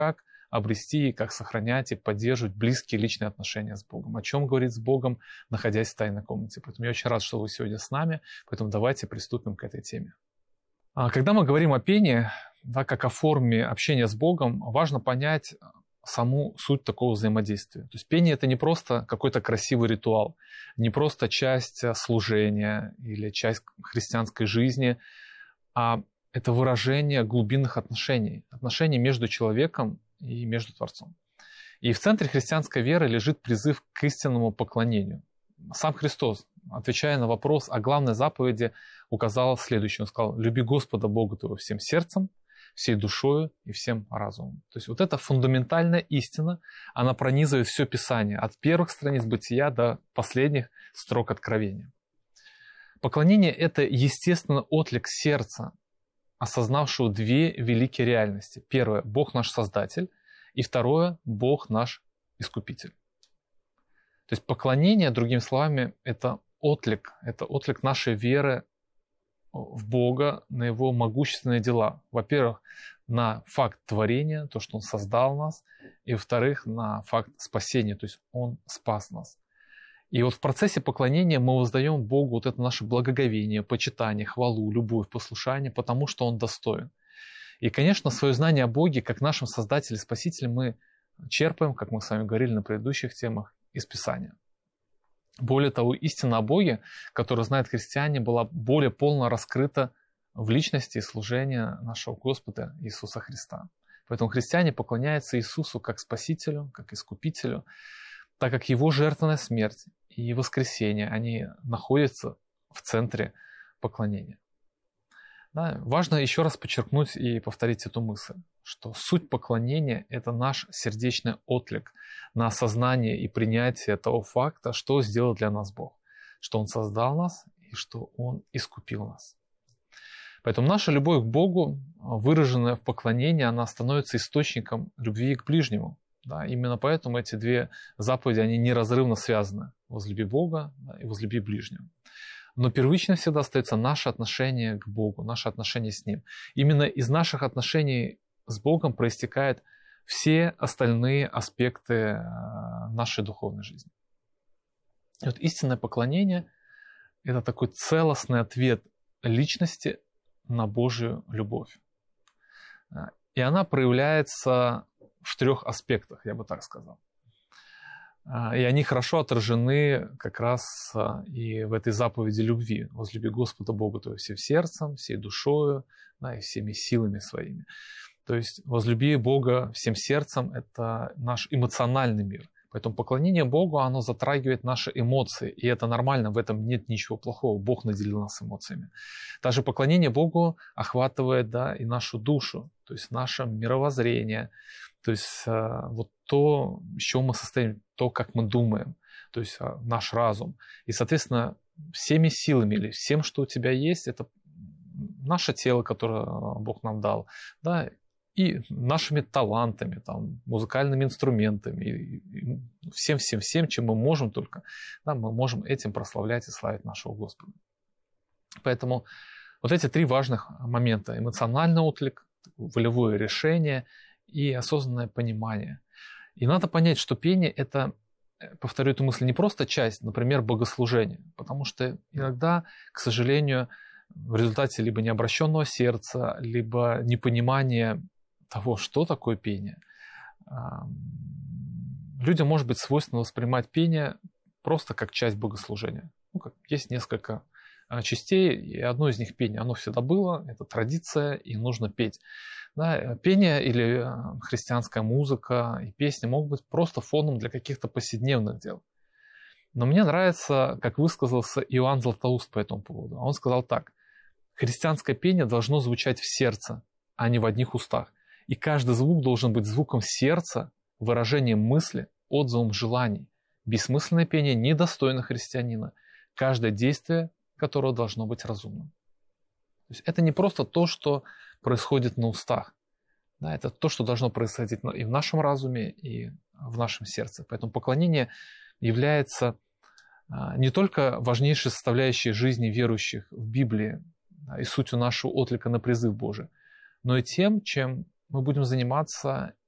как обрести и как сохранять и поддерживать близкие личные отношения с Богом. О чем говорить с Богом, находясь в тайной комнате. Поэтому я очень рад, что вы сегодня с нами, поэтому давайте приступим к этой теме. Когда мы говорим о пении, да, как о форме общения с Богом, важно понять саму суть такого взаимодействия. То есть пение – это не просто какой-то красивый ритуал, не просто часть служения или часть христианской жизни, а это выражение глубинных отношений между человеком и между Творцом. И в центре христианской веры лежит призыв к истинному поклонению. Сам Христос, отвечая на вопрос о главной заповеди, указал следующее. Он сказал: «Люби Господа Бога твоего всем сердцем, всей душою и всем разумом». То есть вот эта фундаментальная истина, она пронизывает все Писание, от первых страниц Бытия до последних строк Откровения. Поклонение – это естественный отклик сердца, осознавшего две великие реальности. Первое – Бог наш Создатель, и второе – Бог наш Искупитель. То есть поклонение, другими словами, это отклик нашей веры в Бога, на Его могущественные дела. Во-первых, на факт творения, то, что Он создал нас, и во-вторых, на факт спасения, то есть Он спас нас. И вот в процессе поклонения мы воздаем Богу вот это наше благоговение, почитание, хвалу, любовь, послушание, потому что Он достоин. И, конечно, свое знание о Боге, как нашем Создателе и Спасителе, мы черпаем, как мы с вами говорили на предыдущих темах, из Писания. Более того, истина о Боге, которую знают христиане, была более полно раскрыта в личности и служении нашего Господа Иисуса Христа. Поэтому христиане поклоняются Иисусу как Спасителю, как Искупителю, так как Его жертвенная смерть и воскресение, они находятся в центре поклонения. Да, важно еще раз подчеркнуть и повторить эту мысль, что суть поклонения – это наш сердечный отклик на осознание и принятие того факта, что сделал для нас Бог, что Он создал нас и что Он искупил нас. Поэтому наша любовь к Богу, выраженная в поклонении, она становится источником любви к ближнему. Да, именно поэтому эти две заповеди, они неразрывно связаны. Возлюби Бога, да, и возлюби ближнего. Но первично всегда остается наше отношение к Богу, наше отношение с Ним. Именно из наших отношений с Богом проистекают все остальные аспекты нашей духовной жизни. И вот истинное поклонение – это такой целостный ответ личности на Божью любовь. И она проявляется в трех аспектах, я бы так сказал. И они хорошо отражены как раз и в этой заповеди любви. Возлюби Господа Бога твоего всем сердцем, всей душою, да, и всеми силами своими. То есть возлюби Бога всем сердцем – это наш эмоциональный мир. Поэтому поклонение Богу, оно затрагивает наши эмоции. И это нормально, в этом нет ничего плохого. Бог наделил нас эмоциями. Даже поклонение Богу охватывает, да, и нашу душу, то есть наше мировоззрение, то есть вот то, из чего мы состоим, то, как мы думаем, то есть наш разум. И, соответственно, всеми силами или всем, что у тебя есть, это наше тело, которое Бог нам дал, да, и нашими талантами, там, музыкальными инструментами, и всем, чем мы можем только, да, мы можем этим прославлять и славить нашего Господа. Поэтому вот эти три важных момента: эмоциональный отклик, волевое решение и осознанное понимание. И надо понять, что пение – это, повторю эту мысль, не просто часть, например, богослужения, потому что иногда, к сожалению, в результате либо необращенного сердца, либо непонимания того, что такое пение, людям может быть свойственно воспринимать пение просто как часть богослужения. Как есть несколько частей, и одно из них пение. Оно всегда было, это традиция, и нужно петь. Да, пение или христианская музыка и песни могут быть просто фоном для каких-то повседневных дел. Но мне нравится, как высказался Иоанн Златоуст по этому поводу. Он сказал так: христианское пение должно звучать в сердце, а не в одних устах. И каждый звук должен быть звуком сердца, выражением мысли, отзывом желаний. Бессмысленное пение недостойно христианина. Каждое действие, которое должно быть разумным. То есть это не просто то, что происходит на устах. Да, это то, что должно происходить и в нашем разуме, и в нашем сердце. Поэтому поклонение является не только важнейшей составляющей жизни верующих в Библии, да, и сутью нашего отклика на призыв Божий, но и тем, чем мы будем заниматься